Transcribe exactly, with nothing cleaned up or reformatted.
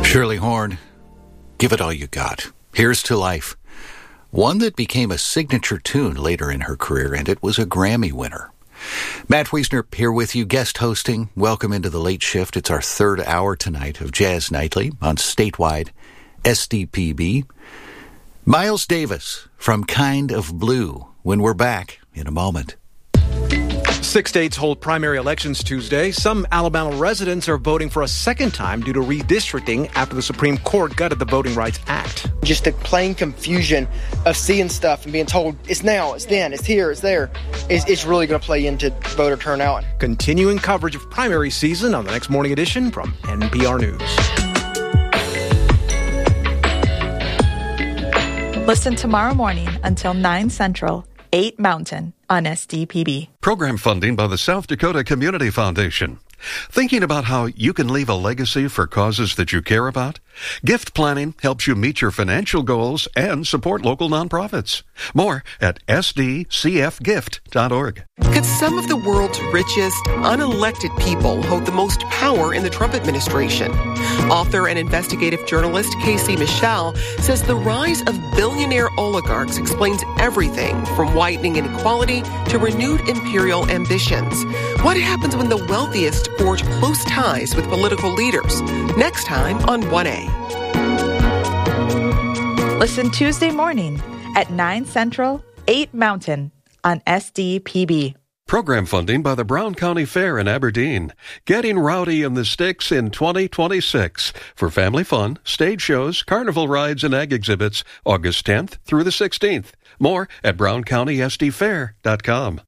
Shirley Horn, Give It All You Got. Here's to Life. One that became a signature tune later in her career, and it was a Grammy winner. Matt Wiesner here with you, guest hosting. Welcome into the late shift. It's our third hour tonight of Jazz Nightly on statewide S D P B. Miles Davis from Kind of Blue, when we're back in a moment. Six states hold primary elections Tuesday. Some Alabama residents are voting for a second time due to redistricting after the Supreme Court gutted the Voting Rights Act. Just the plain confusion of seeing stuff and being told it's now, it's then, it's here, it's there, is it's really going to play into voter turnout. Continuing coverage of primary season on the next morning edition from N P R News. Listen tomorrow morning until nine Central, eight Mountain on S D P B. Program funding by the South Dakota Community Foundation. Thinking about how you can leave a legacy for causes that you care about? Gift planning helps you meet your financial goals and support local nonprofits. More at S D C F gift dot org. Could some of the world's richest, unelected people hold the most power in the Trump administration? Author and investigative journalist Casey Michelle says the rise of billionaire oligarchs explains everything from widening inequality to renewed imperial ambitions. What happens when the wealthiest forge close ties with political leaders? Next time on one A. Listen Tuesday morning at nine Central, eight Mountain on S D P B. Program funding by the Brown County Fair in Aberdeen. Getting rowdy in the sticks in twenty twenty-six. For family fun, stage shows, carnival rides, and ag exhibits, August tenth through the sixteenth. More at brown county s d fair dot com.